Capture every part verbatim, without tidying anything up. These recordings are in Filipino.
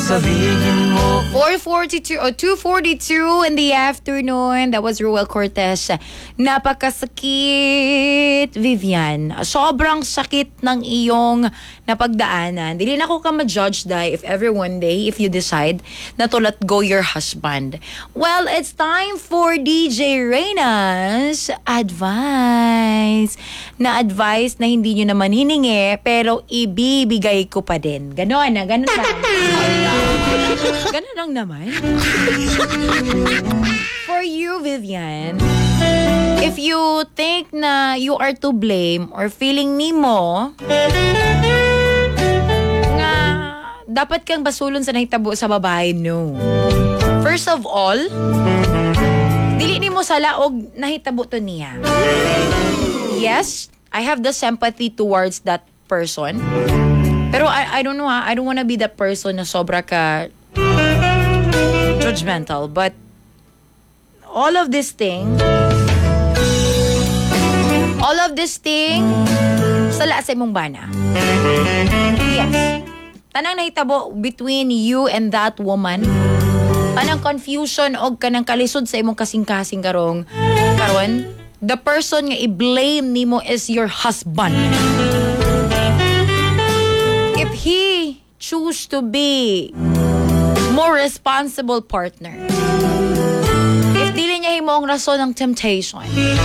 sabihin mo. four forty-two or two forty-two in the afternoon. That was Ruel Cortez. Napakasakit, Vivian. Sobrang sakit ng iyong napagdaanan. Dili na ako ka ma-judge, Day, if ever one day, if you decide na to let go your husband. Well, it's time for D J Reyna's advice. Na advice na hindi nyo naman hiningi, pero ibibigay ko pa din. Ganon na, ganon lang. Ganon lang naman. For you, Vivian, if you think na you are to blame or feeling nimo nga dapat kang basulon sa nahitabo sa babae, no. First of all, dili nimo sa laog nahitabo to niya. Yes, I have the sympathy towards that person. Pero I, I don't know ha, I don't wanna be that person na sobra ka judgmental. But all of this thing, all of this thing, sala sa imong bana. Yes. Tanang nahitabo between you and that woman. Tanang confusion o kanang kalisod sa imong kasing-kasing karong karon. The person nga i-blame nimo is your husband. If he choose to be more responsible partner, if dili niya himo ang rason ng temptation,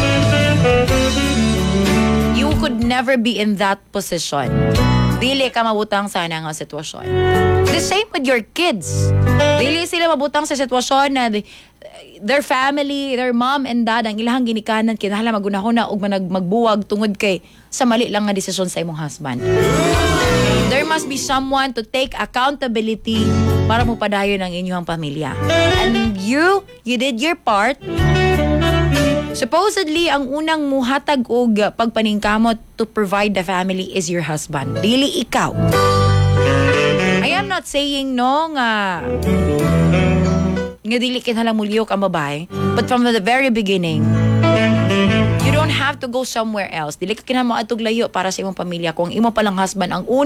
you could never be in that position. Dili ka mabutang sana nga sitwasyon. The same with your kids. Dili sila mabutang sa sitwasyon na their family, their mom and dad, ang ilahang ginikanan, kinahanglan magunahuna og manag magbuwag tungod kay sa mali lang nga desisyon sa imong husband. There must be someone to take accountability para mo padayon ang inyong pamilya. And you, you did your part. Supposedly, ang unang muhatag og pagpaningkamot to provide the family is your husband. Dili ikaw. I am not saying no nga nga dili kinahanglan muliyok ang babae. But from the very beginning, you don't have to go somewhere else. Dili ka kinahanglan mo atog layo para sa imong pamilya kung imo palang husband ang una